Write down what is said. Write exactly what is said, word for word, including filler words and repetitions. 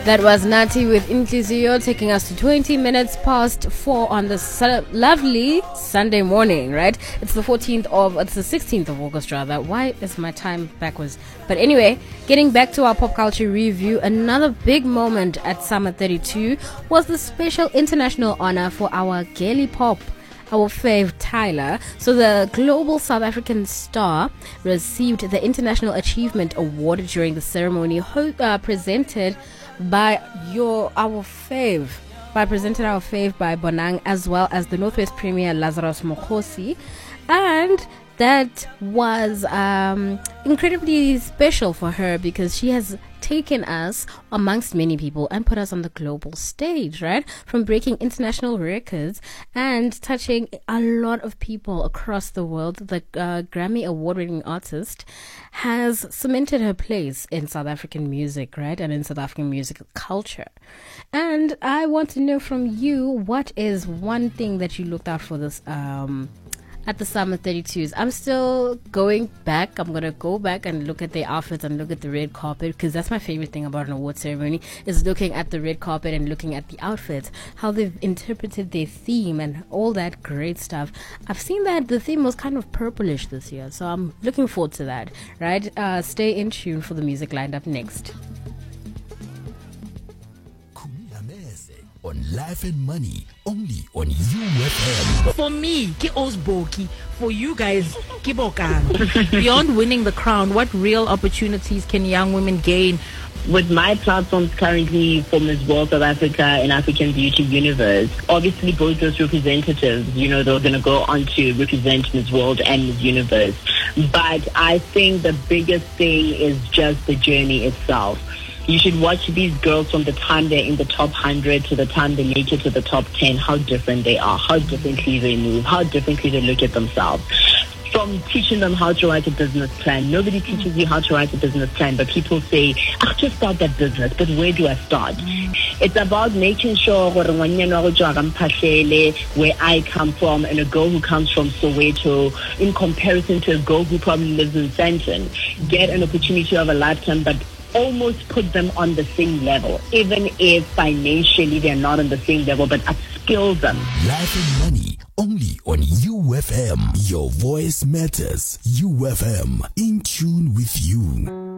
That was Nati with Inklizio, taking us to twenty minutes past four on this su- lovely Sunday morning, right? It's the fourteenth of, it's the sixteenth of August rather. Why is my time backwards? But anyway, getting back to our pop culture review, another big moment at Summer thirty-two was the special international honor for our girly pop, our fave Tyler. So the global South African star received the International Achievement Award during the ceremony ho- uh, presented by your our fave by presented our fave by Bonang, as well as the Northwest Premier Lazarus Mokhosi, and that was um, incredibly special for her because she has taken us amongst many people and put us on the global stage, right? From breaking international records and touching a lot of people across the world. The uh, Grammy award-winning artist has cemented her place in South African music, right? And in South African music culture. And I want to know from you, what is one thing that you looked out for this um at the Summer thirty-twos? I'm still going back. I'm going to go back and look at their outfits and look at the red carpet, because that's my favorite thing about an award ceremony, is looking at the red carpet and looking at the outfits, how they've interpreted their theme and all that great stuff. I've seen that the theme was kind of purplish this year, so I'm looking forward to that, right? Uh, stay in tune for the music lined up next. On Life and Money, only on U F M. For me, ke Osboki. For you guys, ke Bokang. Beyond winning the crown, what real opportunities can young women gain? With my platforms currently for Miss World South Africa and African Beauty Universe, obviously both those representatives, you know, they're going to go on to represent Miss World and Miss Universe. But I think the biggest thing is just the journey itself. You should watch these girls from the time they're in the top one hundred to the time they make it to the top ten, how different they are, how differently they move, how differently they look at themselves. From teaching them how to write a business plan. Nobody teaches you how to write a business plan, but people say, I'll just start that business, but where do I start? It's about making sure where I come from and a girl who comes from Soweto, in comparison to a girl who probably lives in Sandton, get an opportunity of a lifetime, but almost put them on the same level, even if financially they're not on the same level, but upskill them. Life and Money, only on U F M. Your voice matters. U F M, in tune with you.